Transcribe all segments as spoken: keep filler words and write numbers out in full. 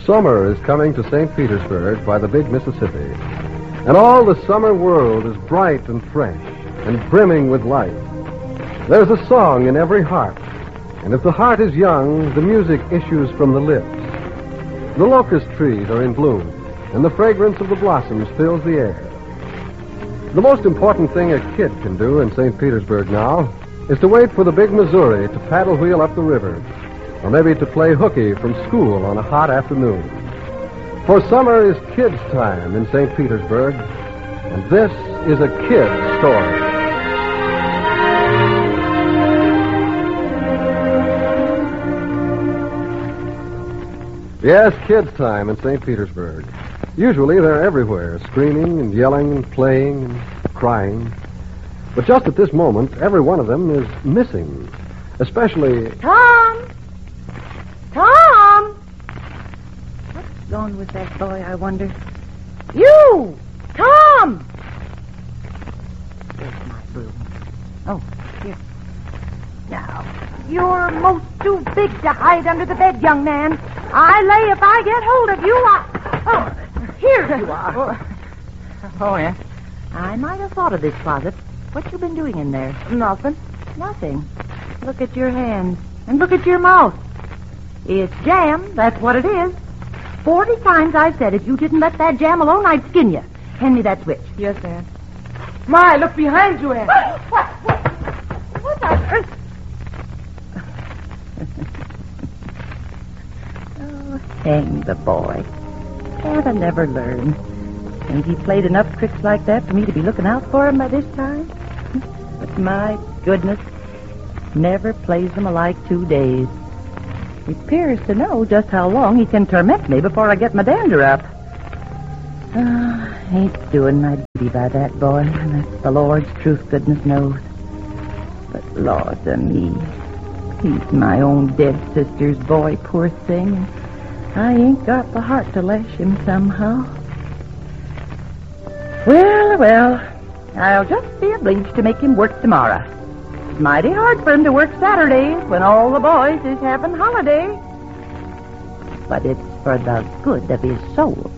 Summer is coming to Saint Petersburg by the big Mississippi. And all the summer world is bright and fresh and brimming with life. There's a song in every heart. And if the heart is young, the music issues from the lips. The locust trees are in bloom, and the fragrance of the blossoms fills the air. The most important thing a kid can do in Saint Petersburg now is to wait for the big Missouri to paddle wheel up the river, or maybe to play hooky from school on a hot afternoon. For summer is kids' time in Saint Petersburg, and this is a kid's story. Yes, kids' time in Saint Petersburg. Usually they're everywhere, screaming and yelling and playing and crying. But just at this moment, every one of them is missing. Especially... Tom! Tom! What's wrong with that boy, I wonder? You! Tom! There's my broom. Oh, here. Now, you're most too big to hide under the bed, young man. I lay if I get hold of you, I... Oh, here you are. Oh, yeah? I might have thought of this closet. What you been doing in there? Nothing. Nothing. Look at your hands. And look at your mouth. It's jam, that's what it is. Forty times I've said if you didn't let that jam alone, I'd skin you. Hand me that switch. Yes, Ann. My, look behind you, Ann. What? What? What on earth? Oh, hang the boy. Can't I never learn? Ain't he played enough tricks like that for me to be looking out for him by this time? But my goodness, never plays them alike two days. He appears to know just how long he can torment me before I get my dander up. Ah, ain't doing my duty by that boy. That's the Lord's truth, goodness knows. But Lord to me, he's my own dead sister's boy, poor thing. I ain't got the heart to lash him somehow. Well, well, I'll just be obliged to make him work tomorrow. It's mighty hard for him to work Saturdays when all the boys is having holiday. But it's for the good of his soul.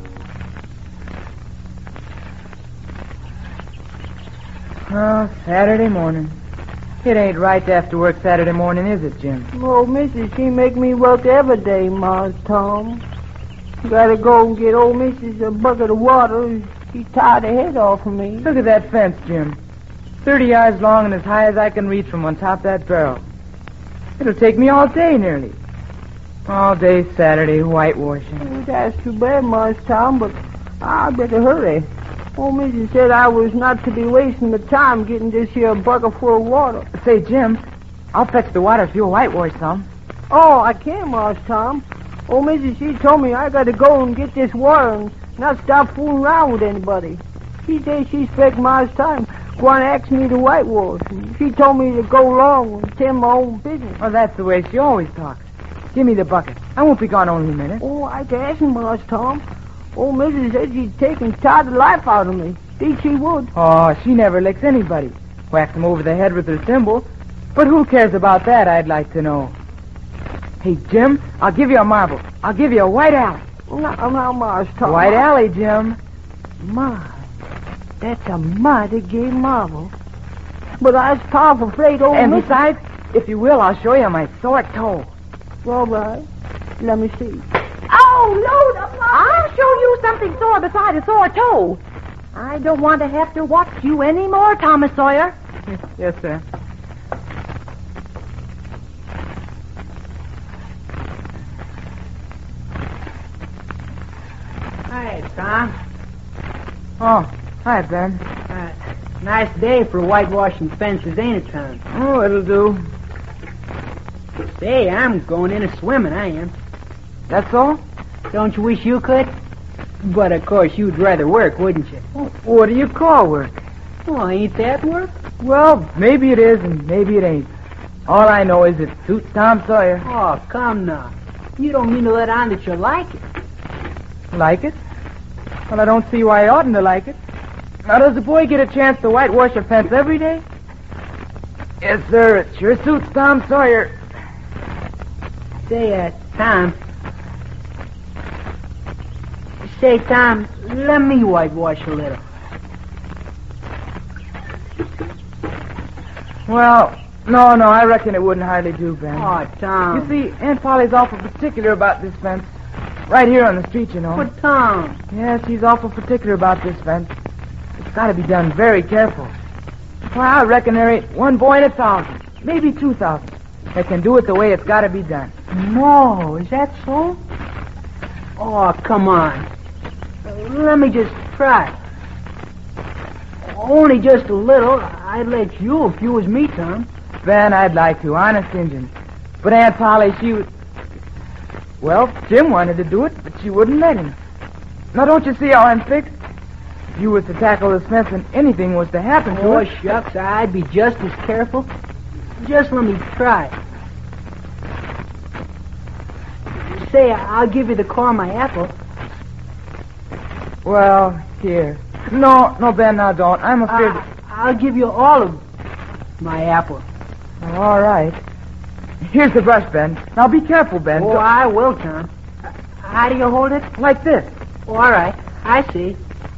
Oh, Saturday morning. It ain't right to have to work Saturday morning, is it, Jim? Oh, missus, she make me work every day, Mars Tom. Gotta go and get old missus a bucket of water. She tied her head off of me. Look at that fence, Jim. Thirty yards long and as high as I can reach from on top of that barrel. It'll take me all day, nearly. All day Saturday, whitewashing. Oh, that's too bad, Mars Tom, but I better hurry. Old missus said I was not to be wasting the time getting this here bucket full of water. Say, Jim, I'll fetch the water if you'll whitewash some. Oh, I can, Mars Tom. Old missus, she told me I gotta go and get this water and not stop fooling around with anybody. She said she spent Mars time going to ask me to whitewash. And she told me to go along and tend my own business. Oh, that's the way she always talks. Give me the bucket. I won't be gone only a minute. Oh, I asked him, Mars Tom. Old missus said she'd take and tie the life out of me. Think she would. Oh, she never licks anybody. Whacks them over the head with her thimble. But who cares about that, I'd like to know. Hey, Jim, I'll give you a marble. I'll give you a white alley. Now, now, Mars Tom. White alley, Jim. My, that's a mighty gay marvel. But I was powerful afraid old And missus... besides, if you will, I'll show you my sore toe. All right. Let me see. Oh, load up! I'll show you something sore beside a sore toe. I don't want to have to watch you anymore, Thomas Sawyer. Yes, sir. Hi, Tom. Oh, hi, Ben. Uh, nice day for whitewashing fences, ain't it, Tom? Oh, it'll do. Say, I'm going in a swimming, I am. That's all? Don't you wish you could? But, of course, you'd rather work, wouldn't you? What do you call work? Well, ain't that work? Well, maybe it is and maybe it ain't. All I know is it suits Tom Sawyer. Oh, come now. You don't mean to let on that you like it. Like it? Well, I don't see why I oughtn't to like it. Now, does the boy get a chance to whitewash a fence every day? Yes, sir. It sure suits Tom Sawyer. Say, uh, Tom, Say, Tom, let me whitewash a little. Well, no, no, I reckon it wouldn't hardly do, Ben. Oh, Tom. You see, Aunt Polly's awful particular about this fence. Right here on the street, you know. But, Tom. Yes, she's awful particular about this fence. It's got to be done very careful. Well, I reckon there ain't one boy in a thousand, maybe two thousand, that can do it the way it's got to be done. No, is that so? Oh, come on. Uh, let me just try. Only just a little. I'd let you if you was me, Tom. Ben, I'd like to, honest Injun. But Aunt Polly, she would... Well, Jim wanted to do it, but she wouldn't let him. Now, don't you see how I'm fixed? If you was to tackle this fence and anything was to happen to Oh, it... shucks, I'd be just as careful. Just let me try. Say, I'll give you the core of my apple. Well, here. No, no, Ben, now don't. I'm afraid... I, I'll give you all of my apple. Oh, all right. Here's the brush, Ben. Now, be careful, Ben. Oh, I will, Tom. How do you hold it? Like this. Oh, all right. I see.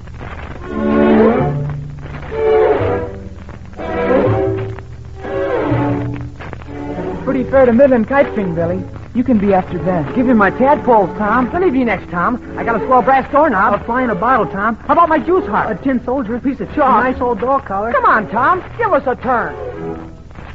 Pretty fair to middling kite string, Billy. You can be after Ben. Give me my tadpoles, Tom. Plenty of you next, Tom. I got a swell brass doorknob. A fly in a bottle, Tom. How about my juice heart? A tin soldier, a piece of chalk. A nice old dog collar. Come on, Tom. Give us a turn.